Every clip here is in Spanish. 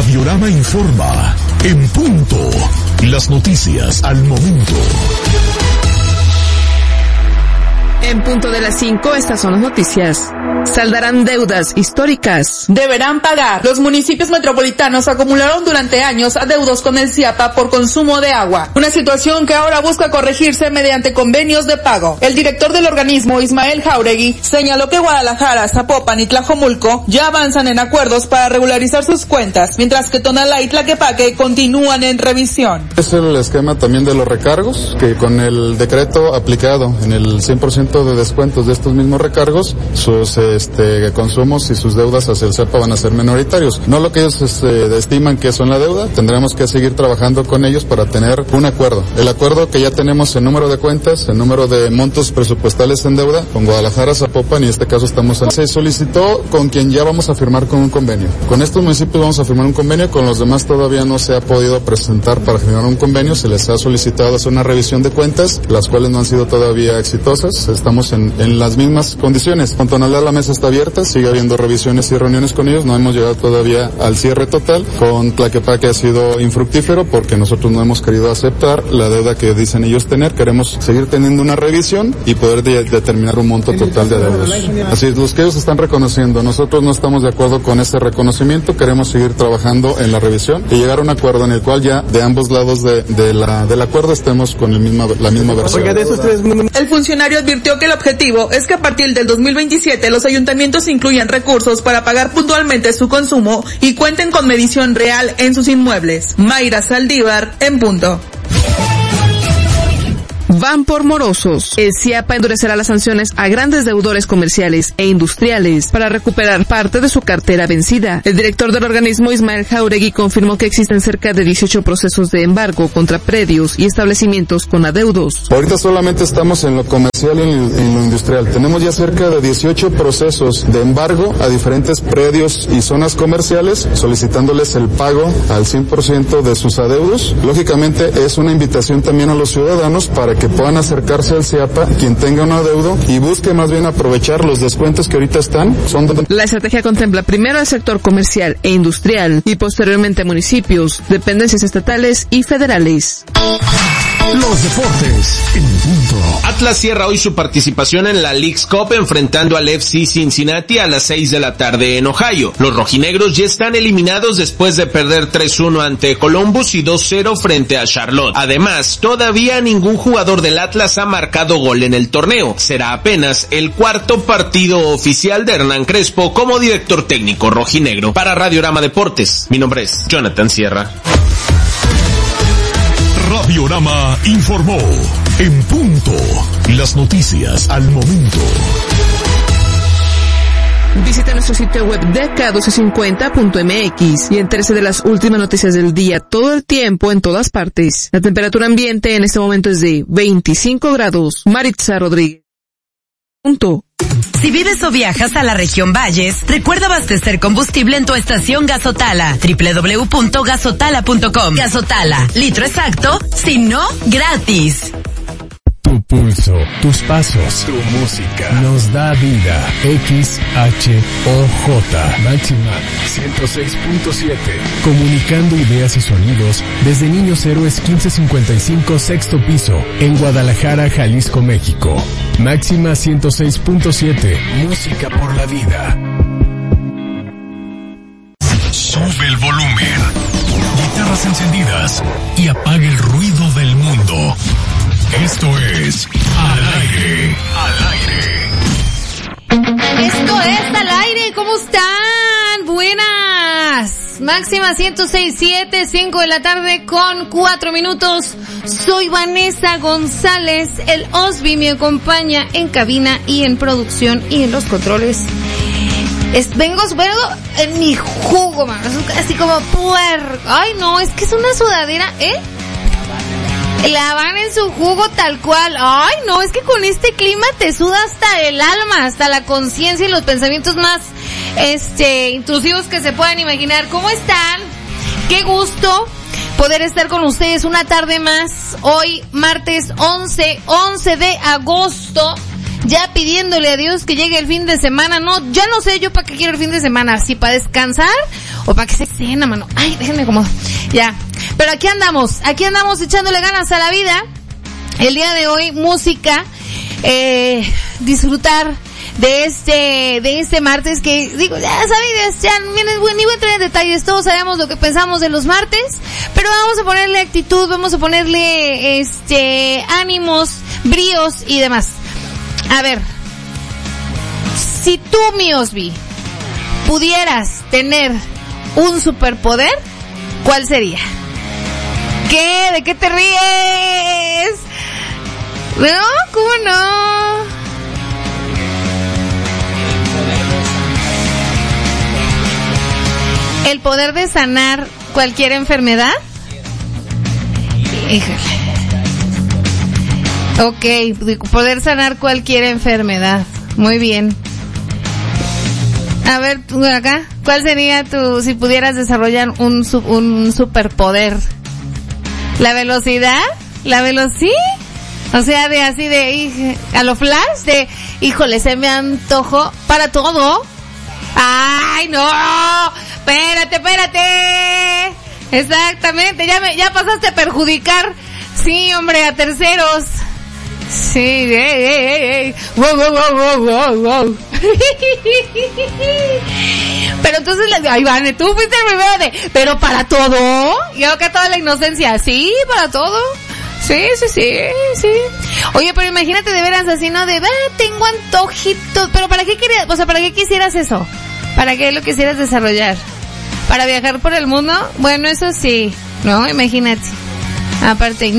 Radiorama informa en punto. Las noticias al momento. En punto de las 5, estas son las noticias. Saldarán deudas históricas. Deberán pagar. Los municipios metropolitanos acumularon durante años adeudos con el CIAPA por consumo de agua. Una situación que ahora busca corregirse mediante convenios de pago. El director del organismo, Ismael Jáuregui, señaló que Guadalajara, Zapopan y Tlajomulco ya avanzan en acuerdos para regularizar sus cuentas, mientras que Tonalá y Tlaquepaque continúan en revisión. Es el esquema también de los recargos, que con el decreto aplicado en el 100% de descuentos de estos mismos recargos, sus consumos y sus deudas hacia el CIAPA van a ser minoritarios. No lo que ellos estiman que son la deuda, tendremos que seguir trabajando con ellos para tener un acuerdo. El acuerdo que ya tenemos en número de cuentas, en número de montos presupuestales en deuda, con Guadalajara, Zapopan y en este caso se solicitó con quien ya vamos a firmar con un convenio. Con estos municipios vamos a firmar un convenio, con los demás todavía no se ha podido presentar para firmar un convenio, se les ha solicitado hacer una revisión de cuentas, las cuales no han sido todavía exitosas, estamos en las mismas condiciones. Con Tonalá la mesa está abierta, sigue habiendo revisiones y reuniones con ellos, no hemos llegado todavía al cierre total. Con Tlaquepaque ha sido infructífero porque nosotros no hemos querido aceptar la deuda que dicen ellos tener, queremos seguir teniendo una revisión y poder determinar un monto total de adeudos. Así es, los que ellos están reconociendo, nosotros no estamos de acuerdo con ese reconocimiento, queremos seguir trabajando en la revisión y llegar a un acuerdo en el cual ya de ambos lados del acuerdo estemos con la misma versión. El funcionario advirtió que el objetivo es que a partir del 2027 los ayuntamientos incluyan recursos para pagar puntualmente su consumo y cuenten con medición real en sus inmuebles. Mayra Saldívar, en punto. Van por morosos. El CIAPA endurecerá las sanciones a grandes deudores comerciales e industriales para recuperar parte de su cartera vencida. El director del organismo, Ismael Jáuregui, confirmó que existen cerca de 18 procesos de embargo contra predios y establecimientos con adeudos. Ahorita solamente estamos en lo comercial y en lo industrial. Tenemos ya cerca de 18 procesos de embargo a diferentes predios y zonas comerciales, solicitándoles el pago al 100% de sus adeudos. Lógicamente es una invitación también a los ciudadanos para que puedan acercarse al CIAPA, quien tenga un adeudo, y busque más bien aprovechar los descuentos que ahorita están. La estrategia contempla primero al sector comercial e industrial y posteriormente a municipios, dependencias estatales y federales. Los deportes en punto. Atlas cierra hoy su participación en la Leagues Cup enfrentando al FC Cincinnati a las 6 de la tarde en Ohio. Los rojinegros ya están eliminados después de perder 3-1 ante Columbus y 2-0 frente a Charlotte. Además, todavía ningún jugador del Atlas ha marcado gol en el torneo. Será apenas el cuarto partido oficial de Hernán Crespo como director técnico rojinegro. Para Radiorama Deportes, mi nombre es Jonathan Sierra. Radiorama informó en punto. Las noticias al momento. Visita nuestro sitio web dk1250.mx y entérese de las últimas noticias del día todo el tiempo en todas partes. La temperatura ambiente en este momento es de 25 grados. Maritza Rodríguez. Punto. Si vives o viajas a la región Valles, recuerda abastecer combustible en tu estación Gasotala. www.gasotala.com. Gasotala, litro exacto, si no, gratis. Tu pulso, tus pasos, tu música, nos da vida. XHOJ, Máxima 106.7. Comunicando ideas y sonidos desde Niños Héroes 1555, sexto piso, en Guadalajara, Jalisco, México. Máxima 106.7, música por la vida. Sube el volumen. Guitarras encendidas y apaga el ruido del mundo. Esto es Al Aire. Al Aire. Esto es Al Aire. ¿Cómo están? Buenas. Máxima 106.7, 5 de la tarde con 4 minutos. Soy Vanessa González. El Osby me acompaña en cabina y en producción y en los controles. Vengo en mi jugo, man. Así como puerco. Ay, no, es que es una sudadera, La van en su jugo tal cual. Ay, no, es que con este clima te suda hasta el alma, hasta la conciencia y los pensamientos más, intrusivos que se puedan imaginar. ¿Cómo están? Qué gusto poder estar con ustedes una tarde más. Hoy, martes 11 de agosto. ya pidiéndole a Dios que llegue el fin de semana. No, ya no sé yo para qué quiero el fin de semana, si para descansar o para que se cena, mano. Ay, déjenme como, ya. Pero aquí andamos echándole ganas a la vida. El día de hoy, música, disfrutar de este martes que, digo, ya sabes, ya ni voy a entrar en detalles, todos sabemos lo que pensamos de los martes, pero vamos a ponerle actitud, vamos a ponerle, ánimos, bríos y demás. A ver, si tú, mi Osby, pudieras tener un superpoder, ¿cuál sería? ¿Qué? ¿De qué te ríes? ¿No? ¿Cómo no? ¿El poder de sanar cualquier enfermedad? Híjole. Ok, poder sanar cualquier enfermedad. Muy bien. A ver, tú acá, ¿cuál sería si pudieras desarrollar un superpoder? ¿La velocidad? ¿La velocidad? O sea, a lo flash, híjole, se me antojó para todo. ¡Ay, no! ¡Espérate! Exactamente, ya pasaste a perjudicar, sí, hombre, a terceros. Sí, wow. Pero entonces, ahí van, tú fuiste el primero pero para todo, y acá toda la inocencia, sí, para todo. Sí. Oye, pero imagínate de veras así, ¿no? Tengo antojitos, pero ¿para qué querías? O sea, ¿para qué quisieras eso? ¿Para qué lo quisieras desarrollar? ¿Para viajar por el mundo? Bueno, eso sí, ¿no? Imagínate. Aparte,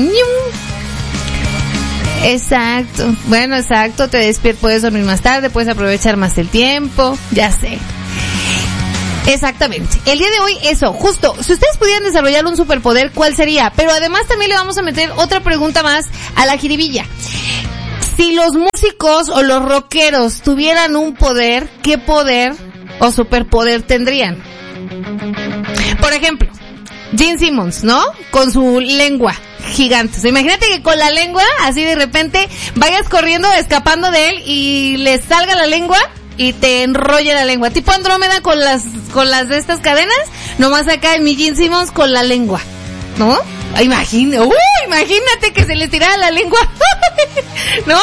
exacto. Bueno, exacto, te despiertas, puedes dormir más tarde, puedes aprovechar más el tiempo, ya sé. Exactamente. El día de hoy, eso, justo, si ustedes pudieran desarrollar un superpoder, ¿cuál sería? Pero además también le vamos a meter otra pregunta más a la jiribilla. Si los músicos o los rockeros tuvieran un poder, ¿qué poder o superpoder tendrían? Por ejemplo, Gene Simmons, ¿no? Con su lengua gigante. O sea, imagínate que con la lengua, así de repente, vayas corriendo, escapando de él y le salga la lengua y te enrolla la lengua. Tipo Andrómeda con las de estas cadenas, nomás acá en mi Gene Simmons con la lengua, ¿no? Imagínate que se le tirara la lengua, ¿no?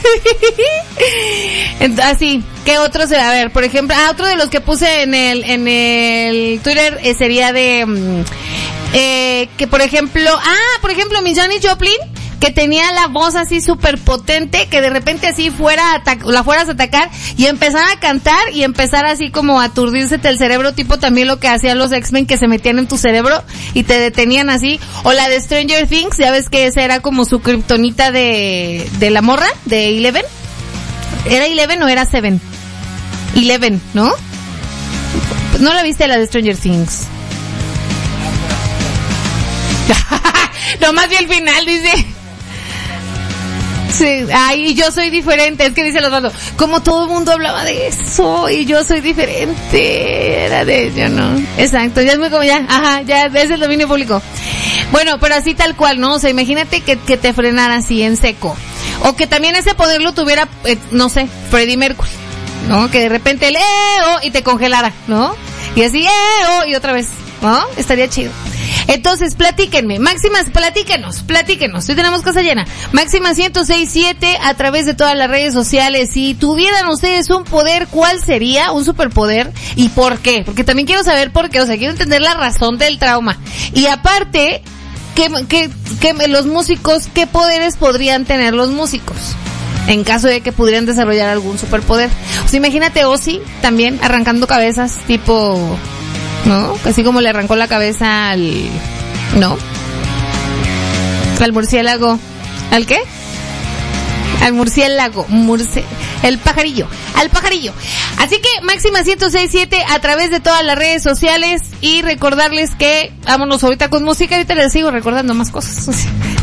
Así, ¿qué otro será? A ver, por ejemplo, otro de los que puse en el Twitter sería de que por ejemplo, mi Janis Joplin, que tenía la voz así súper potente, que de repente así la fueras a atacar y empezar a cantar y empezar así como a aturdirsete el cerebro, tipo también lo que hacían los X-Men, que se metían en tu cerebro y te detenían así. O la de Stranger Things, ya ves que esa era como su kriptonita de la morra, de Eleven. ¿Era Eleven o era Seven? Eleven, ¿no? ¿No la viste, la de Stranger Things? No, más bien el final, dice. Sí, yo soy diferente, es que dice los bandos, como todo el mundo hablaba de eso, y yo soy diferente, era de yo, ¿no? Exacto, ya es muy como ya es el dominio público. Bueno, pero así tal cual, ¿no? O sea, imagínate que te frenara así en seco, o que también ese poder lo tuviera, no sé, Freddie Mercury, ¿no? Que de repente el y te congelara, ¿no? Y así, y otra vez, ¿no? Estaría chido. Entonces, platíquenme, Máximas, platíquenos, hoy tenemos casa llena, Máxima 106.7 a través de todas las redes sociales. Si tuvieran ustedes un poder, ¿cuál sería? Un superpoder, ¿y por qué? Porque también quiero saber por qué, o sea, quiero entender la razón del trauma. Y aparte, que los músicos, ¿qué poderes podrían tener los músicos? En caso de que pudieran desarrollar algún superpoder. O sea, imagínate Ozzy también arrancando cabezas, tipo... ¿no? Así como le arrancó la cabeza al murciélago. ¿Al qué? Al murciélago. Al pajarillo. Así que Máxima 106.7 a través de todas las redes sociales y recordarles que vámonos ahorita con música, ahorita les sigo recordando más cosas.